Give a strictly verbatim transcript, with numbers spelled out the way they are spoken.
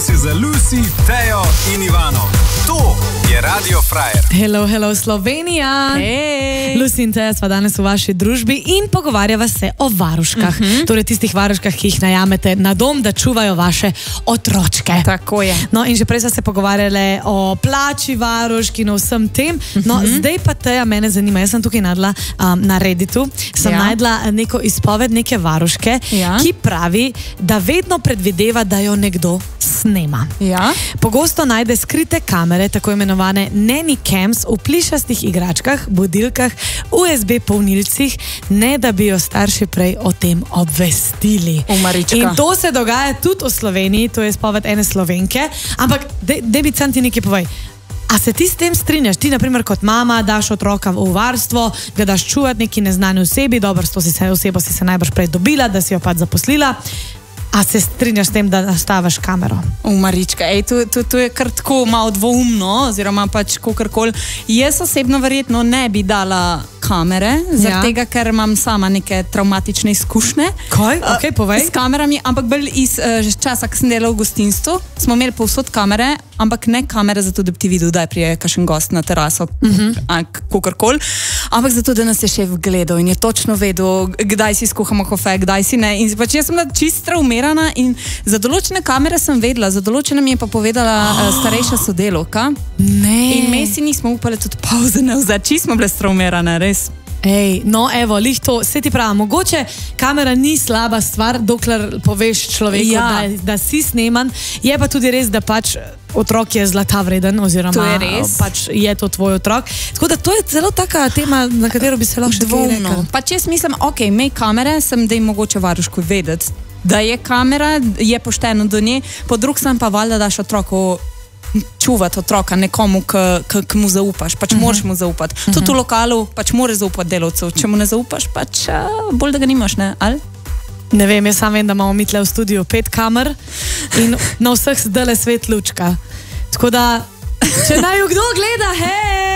Čas je za Lucy, Tejo in Ivano. To je Radio Frajer. Hello, hello Slovenija. Hey. Lucy in Teja sva danes v vaši družbi in pogovarjava se o varuškah. Uh -huh. Torej tistih varuškah, ki jih najamete na dom, da čuvajo vaše otročke. Tako je. No in že prej sva se pogovarjali o plači varušk in o vsem tem. No, uh -huh. zdaj pa Teja, mene zanima. Jaz sem tukaj najdla um, na Redditu, sem ja. najdla neko izpoved neke varuške, ja. ki pravi, da vedno predvideva, da jo nekdo snema. Ja. Pogosto najde skrite kamere, tako imenovane nanny cams, v plišastih igračkah, budilkah, U S B polnilcih, ne da bi jo starši prej o tem obvestili. Umarička. In to se dogaja tudi v Sloveniji, to je izpoved ene Slovenke, ampak daj bi sam ti nekaj povej. A se ti s tem strinjaš? Ti, naprimer, kot mama, daš otroka v varstvo, ga daš čuvati neki neznani osebi, dobro, s to si se, osebo si se najbrž prej dobila, da si jo pač zaposlila. A se strinjaš s tem, da nastavaš kamero? Umarička, ej, to, to, to je kar tako malo dvoumno, oziroma pač kakorkoli. Jaz osebno verjetno ne bi dala kamere, zaradi ja. tega, ker imam sama neke traumatične izkušnje. Kaj? Ok, povej. S kamerami, ampak bolj iz uh, časa, ko sem delala v gostinstvu, smo imeli povsod kamere, ampak ne kamere zato, da bi ti videl, da je prije kakšen gost na teraso, uh -huh. kakorkoli, ampak zato, da nas je šef gledal in je točno vedel, kdaj si skuhamo kofe, kdaj si ne. In pač jaz sem bila čist traumirana in za določene kamere sem vedela, za določene mi je pa povedala oh. uh, starejša sodelovka. Ne. In mi si nismo upali tudi pauze ne vzeti, čist smo bile straumirane, res. Ej, no evo, lih to, se ti pravi, mogoče kamera ni slaba stvar, dokler poveš človeku, ja. da, da si sneman, je pa tudi res, da pač otrok je zlata vreden, oziroma to je res. Pač je to tvoj otrok. Tako da to je zelo taka tema, na katero bi se lahko še dvomno. Pač jaz mislim, ok, imej kamere, sem da jim mogoče varušku vedeti, da je kamera, je pošteno do nje, po drug sam pa valjda daš otroku čuvati otroka nekomu, ki mu zaupaš, pač uh -huh. moraš mu zaupati. Uh -huh. Tudi v lokalu pač moraš zaupati delavcev, če mu ne zaupaš, pač uh, bolj da ga nimaš, ne? Ali? Ne vem, jaz sam vem, da imamo mi tle v studiu pet kamer in na vseh zdaj le svet lučka. Tako da, če naj jo kdo gleda, hej!